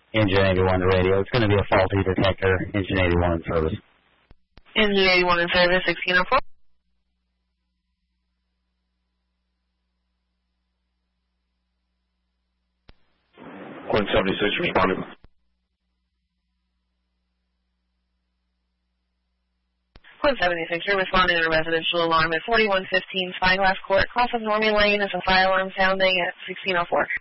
Engine 81 to radio. It's going to be a faulty detector. Engine 81 in service. Engine 81 in service, 1604. 176 responding. 176, you're responding to a residential alarm at 4115 Spyglass Court, cross of Norman Lane. There's a fire alarm sounding at 1604.